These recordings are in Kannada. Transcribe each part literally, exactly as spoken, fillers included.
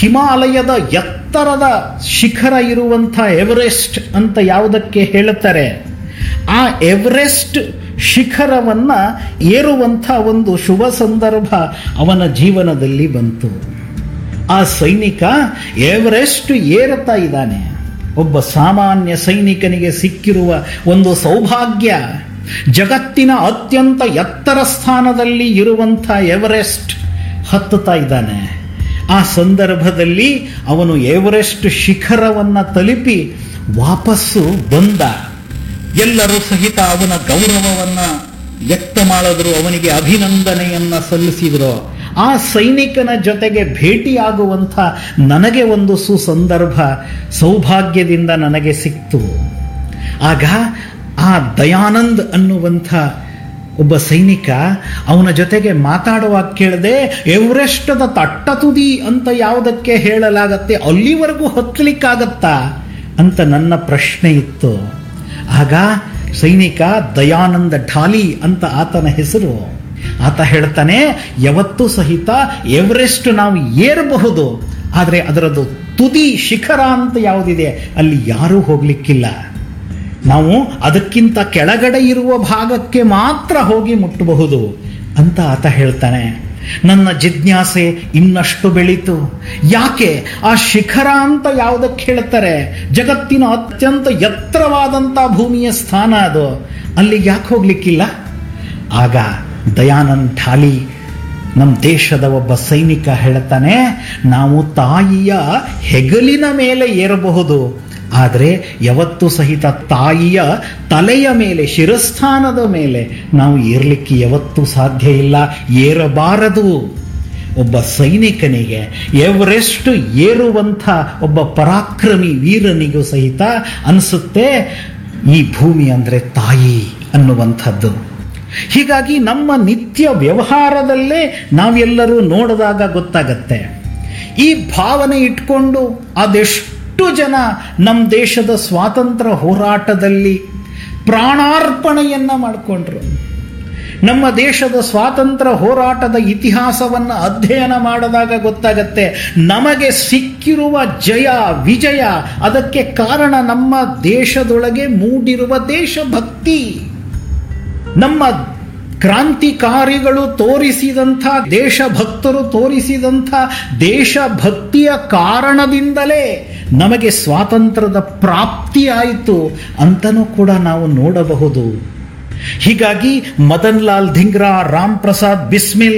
ಹಿಮಾಲಯದ ಎತ್ತರದ ಶಿಖರ ಇರುವಂಥ ಎವರೆಸ್ಟ್ ಅಂತ ಯಾವುದಕ್ಕೆ ಹೇಳುತ್ತಾರೆ, ಆ ಎವರೆಸ್ಟ್ ಶಿಖರವನ್ನ ಏರುವಂಥ ಒಂದು ಶುಭ ಸಂದರ್ಭ ಅವನ ಜೀವನದಲ್ಲಿ ಬಂತು. ಆ ಸೈನಿಕ ಎವರೆಸ್ಟ್ ಏರುತ್ತಾ ಇದ್ದಾನೆ. ಒಬ್ಬ ಸಾಮಾನ್ಯ ಸೈನಿಕನಿಗೆ ಸಿಕ್ಕಿರುವ ಒಂದು ಸೌಭಾಗ್ಯ, ಜಗತ್ತಿನ ಅತ್ಯಂತ ಎತ್ತರ ಸ್ಥಾನದಲ್ಲಿ ಇರುವಂಥ ಎವರೆಸ್ಟ್ ಹತ್ತುತ್ತಾ ಇದ್ದಾನೆ. ಆ ಸಂದರ್ಭದಲ್ಲಿ ಅವನು ಎವರೆಸ್ಟ್ ಶಿಖರವನ್ನು ತಲುಪಿ ವಾಪಸ್ಸು ಬಂದ. ಎಲ್ಲರೂ ಸಹಿತ ಅವನ ಗೌರವವನ್ನು ವ್ಯಕ್ತ ಮಾಡಿದ್ರು, ಅವನಿಗೆ ಅಭಿನಂದನೆಯನ್ನ ಸಲ್ಲಿಸಿದರು. ಆ ಸೈನಿಕನ ಜೊತೆಗೆ ಭೇಟಿಯಾಗುವಂಥ ನನಗೆ ಒಂದು ಸುಸಂದರ್ಭ ಸೌಭಾಗ್ಯದಿಂದ ನನಗೆ ಸಿಕ್ತು. ಆಗ ಆ ದಯಾನಂದ್ ಅನ್ನುವಂಥ ಒಬ್ಬ ಸೈನಿಕ ಅವನ ಜೊತೆಗೆ ಮಾತಾಡುವಾಗ ಕೇಳಿದೆ, ಎವರೆಸ್ಟದ ತಟ್ಟ ತುದಿ ಅಂತ ಯಾವುದಕ್ಕೆ ಹೇಳಲಾಗತ್ತೆ, ಅಲ್ಲಿವರೆಗೂ ಹತ್ತಲಿಕ್ಕಾಗತ್ತಾ ಅಂತ ನನ್ನ ಪ್ರಶ್ನೆ ಇತ್ತು. ಆಗ ಸೈನಿಕ ದಯಾನಂದ ಢಾಲಿ ಅಂತ ಆತನ ಹೆಸರು. ಆತ ಹೇಳ್ತಾನೆ, ಯಾವತ್ತೂ ಸಹಿತ ಎವರೆಸ್ಟ್ ನಾವು ಏರಬಹುದು, ಆದರೆ ಅದರದ್ದು ತುದಿ ಶಿಖರ ಅಂತ ಯಾವುದಿದೆ ಅಲ್ಲಿ ಯಾರೂ ಹೋಗ್ಲಿಕ್ಕಿಲ್ಲ. ನಾವು ಅದಕ್ಕಿಂತ ಕೆಳಗಡೆ ಇರುವ ಭಾಗಕ್ಕೆ ಮಾತ್ರ ಹೋಗಿ ಮುಟ್ಟಬಹುದು ಅಂತ ಆತ ಹೇಳ್ತಾನೆ. ನನ್ನ ಜಿಜ್ಞಾಸೆ ಇನ್ನಷ್ಟು ಬೆಳೀತು. ಯಾಕೆ ಆ ಶಿಖರ ಅಂತ ಯಾವುದಕ್ಕೆ ಹೇಳ್ತಾರೆ? ಜಗತ್ತಿನ ಅತ್ಯಂತ ಎತ್ತರವಾದಂಥ ಭೂಮಿಯ ಸ್ಥಾನ ಅದು, ಅಲ್ಲಿ ಯಾಕೆ ಹೋಗ್ಲಿಕ್ಕಿಲ್ಲ? ಆಗ ದಯಾನಂದ್ ಢಾಲಿ ನಮ್ಮ ದೇಶದ ಒಬ್ಬ ಸೈನಿಕ ಹೇಳ್ತಾನೆ, ನಾವು ತಾಯಿಯ ಹೆಗಲಿನ ಮೇಲೆ ಏರಬಹುದು, ಆದರೆ ಯಾವತ್ತೂ ಸಹಿತ ತಾಯಿಯ ತಲೆಯ ಮೇಲೆ, ಶಿರಸ್ಥಾನದ ಮೇಲೆ ನಾವು ಏರ್ಲಿಕ್ಕೆ ಯಾವತ್ತೂ ಸಾಧ್ಯ ಇಲ್ಲ, ಏರಬಾರದು. ಒಬ್ಬ ಸೈನಿಕನಿಗೆ, ಎವರೆಸ್ಟ್ ಏರುವಂಥ ಒಬ್ಬ ಪರಾಕ್ರಮಿ ವೀರನಿಗೂ ಸಹಿತ ಅನಿಸುತ್ತೆ ಈ ಭೂಮಿ ಅಂದರೆ ತಾಯಿ ಅನ್ನುವಂಥದ್ದು. ಹೀಗಾಗಿ ನಮ್ಮ ನಿತ್ಯ ವ್ಯವಹಾರದಲ್ಲೇ ನಾವೆಲ್ಲರೂ ನೋಡಿದಾಗ ಗೊತ್ತಾಗತ್ತೆ. ಈ ಭಾವನೆ ಇಟ್ಕೊಂಡು ಅದೆಷ್ಟು ಜನ ನಮ್ಮ ದೇಶದ ಸ್ವಾತಂತ್ರ್ಯ ಹೋರಾಟದಲ್ಲಿ ಪ್ರಾಣಾರ್ಪಣೆಯನ್ನ ಮಾಡಿಕೊಂಡ್ರು. ನಮ್ಮ ದೇಶದ ಸ್ವಾತಂತ್ರ್ಯ ಹೋರಾಟದ ಇತಿಹಾಸವನ್ನು ಅಧ್ಯಯನ ಮಾಡಿದಾಗ ಗೊತ್ತಾಗತ್ತೆ, ನಮಗೆ ಸಿಕ್ಕಿರುವ ಜಯ ವಿಜಯ ಅದಕ್ಕೆ ಕಾರಣ ನಮ್ಮ ದೇಶದೊಳಗೆ ಮೂಡಿರುವ ದೇಶಭಕ್ತಿ. ನಮ್ಮ ಕ್ರಾಂತಿಕಾರಿಗಳು ತೋರಿಸಿದಂಥ, ದೇಶಭಕ್ತರು ತೋರಿಸಿದಂಥ ದೇಶಭಕ್ತಿಯ ಕಾರಣದಿಂದಲೇ ನಮಗೆ ಸ್ವಾತಂತ್ರ್ಯದ ಪ್ರಾಪ್ತಿಯಾಯಿತು ಅಂತನೂ ಕೂಡ ನಾವು ನೋಡಬಹುದು. ಹೀಗಾಗಿ ಮದನ್ ಲಾಲ್ ಧಿಂಗ್ರಾ, ರಾಮ್ ಪ್ರಸಾದ್ ಬಿಸ್ಮಿಲ್,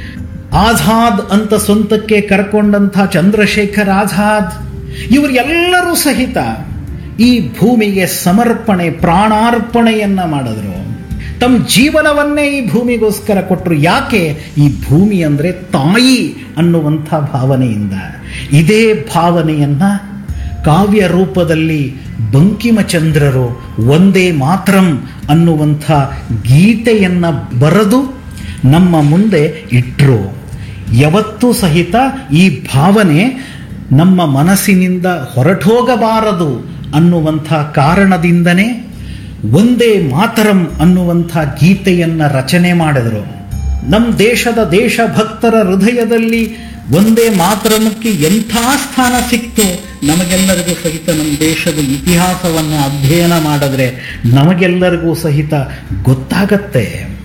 ಆಜಾದ್ ಅಂತ ಸ್ವಂತಕ್ಕೆ ಕರ್ಕೊಂಡಂಥ ಚಂದ್ರಶೇಖರ್ ಆಜಾದ್, ಇವರೆಲ್ಲರೂ ಸಹಿತ ಈ ಭೂಮಿಗೆ ಸಮರ್ಪಣೆ, ಪ್ರಾಣಾರ್ಪಣೆಯನ್ನ ಮಾಡಿದ್ರು. ತಮ್ಮ ಜೀವನವನ್ನೇ ಈ ಭೂಮಿಗೋಸ್ಕರ ಕೊಟ್ಟರು. ಯಾಕೆ? ಈ ಭೂಮಿ ಅಂದರೆ ತಾಯಿ ಅನ್ನುವಂಥ ಭಾವನೆಯಿಂದ. ಇದೇ ಭಾವನೆಯನ್ನ ಕಾವ್ಯ ರೂಪದಲ್ಲಿ ಬಂಕಿಮಚಂದ್ರರು ಒಂದೇ ಮಾತರಂ ಅನ್ನುವಂಥ ಗೀತೆಯನ್ನ ಬರೆದು ನಮ್ಮ ಮುಂದೆ ಇಟ್ಟರು. ಯಾವತ್ತೂ ಸಹಿತ ಈ ಭಾವನೆ ನಮ್ಮ ಮನಸ್ಸಿನಿಂದ ಹೊರಟೋಗಬಾರದು ಅನ್ನುವಂಥ ಕಾರಣದಿಂದನೇ ಒಂದೇ ಮಾತರಂ ಅನ್ನುವಂಥ ಗೀತೆಯನ್ನ ರಚನೆ ಮಾಡಿದರು. ನಮ್ಮ ದೇಶದ ದೇಶಭಕ್ತರ ಹೃದಯದಲ್ಲಿ ಒಂದೇ ಮಾತರಮಕ್ಕೆ ಎಂಥ ಸ್ಥಾನ ಸಿಕ್ತು ನಮಗೆಲ್ಲರಿಗೂ ಸಹಿತ ನಮ್ಮ ದೇಶದ ಇತಿಹಾಸವನ್ನು ಅಧ್ಯಯನ ಮಾಡಿದ್ರೆ ನಮಗೆಲ್ಲರಿಗೂ ಸಹಿತ ಗೊತ್ತಾಗತ್ತೆ.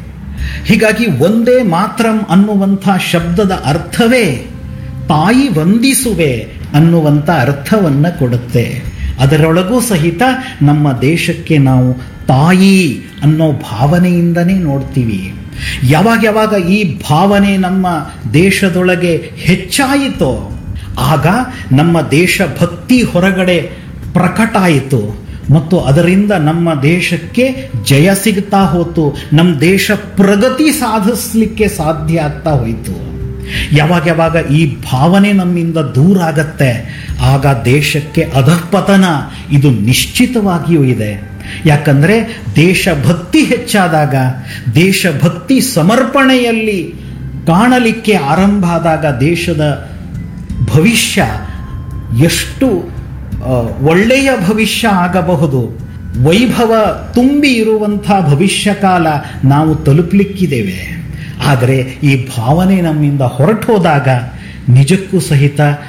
ಹೀಗಾಗಿ ಒಂದೇ ಮಾತರಂ ಅನ್ನುವಂಥ ಶಬ್ದದ ಅರ್ಥವೇ ತಾಯಿ ವಂದಿಸುವೆ ಅನ್ನುವಂಥ ಅರ್ಥವನ್ನ ಕೊಡುತ್ತೆ. ಅದರೊಳಗೂ ಸಹಿತ ನಮ್ಮ ದೇಶಕ್ಕೆ ನಾವು ತಾಯಿ ಅನ್ನೋ ಭಾವನೆಯಿಂದನೇ ನೋಡ್ತೀವಿ. ಯಾವಾಗ ಯಾವಾಗ ಈ ಭಾವನೆ ನಮ್ಮ ದೇಶದೊಳಗೆ ಹೆಚ್ಚಾಯಿತೋ ಆಗ ನಮ್ಮ ದೇಶಭಕ್ತಿ ಹೊರಗಡೆ ಪ್ರಕಟ ಆಯಿತು ಮತ್ತು ಅದರಿಂದ ನಮ್ಮ ದೇಶಕ್ಕೆ ಜಯ ಸಿಗ್ತಾ ಹೋತು. ನಮ್ಮ ದೇಶ ಪ್ರಗತಿ ಸಾಧಿಸಲಿಕ್ಕೆ ಸಾಧ್ಯ ಆಗ್ತಾ ಹೋಯಿತು. ಯಾವಾಗ ಯಾವಾಗ ಈ ಭಾವನೆ ನಮ್ಮಿಂದ ದೂರ ಆಗತ್ತೆ ಆಗ ದೇಶಕ್ಕೆ ಅಧಃಪತನ ಇದು ನಿಶ್ಚಿತವಾಗಿಯೂ ಇದೆ. ಯಾಕಂದ್ರೆ ದೇಶಭಕ್ತಿ ಹೆಚ್ಚಾದಾಗ, ದೇಶಭಕ್ತಿ ಸಮರ್ಪಣೆಯಲ್ಲಿ ಕಾಣಲಿಕ್ಕೆ ಆರಂಭ ಆದಾಗ ದೇಶದ ಭವಿಷ್ಯ ಎಷ್ಟು ಒಳ್ಳೆಯ ಭವಿಷ್ಯ ಆಗಬಹುದು, ವೈಭವ ತುಂಬಿ ಇರುವಂಥ ಭವಿಷ್ಯ ಕಾಲ ನಾವು ತಲುಪಲಿಕ್ಕಿದ್ದೇವೆ. ಆದರೆ ಈ ಭಾವನೆ ನಮ್ಮಿಂದ ಹೊರಟು ಹೋದಾಗ ನಿಜಕ್ಕೂ ಸಹಿತ